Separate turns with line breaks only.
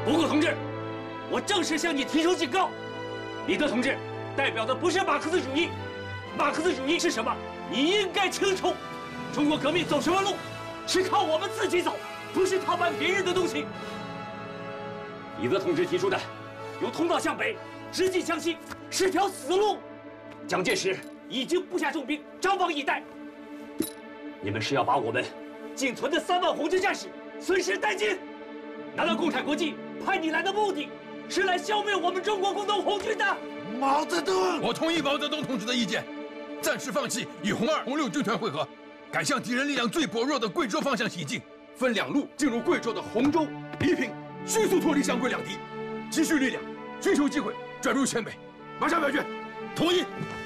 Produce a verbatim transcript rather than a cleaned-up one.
不过，同志，我正式向你提出警告：李德同志代表的不是马克思主义，马克思主义是什么？你应该清楚。中国革命走什么路，是靠我们自己走，不是套办别人的东西。李德同志提出的由通道向北直进湘西是条死路。蒋介石已经布下重兵，张望以待。你们是要把我们仅存的三万红军战士损失殆尽？难道共产国际派你来的目的是来消灭我们中国工农红军的？
毛泽东，
我同意毛泽东同志的意见，暂时放弃与红二、红六军团会合，改向敌人力量最薄弱的贵州方向行进，分两路进入贵州的洪州、黎平，迅速脱离湘桂两敌，积蓄力量，寻求机会转入黔北。马上表决，同意。